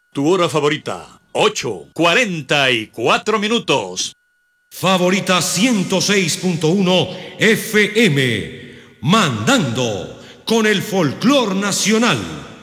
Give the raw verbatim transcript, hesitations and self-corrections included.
Tu hora favorita, ocho, cuarenta y cuatro minutos. Favorita ciento seis punto uno F M, mandando con el folclor nacional.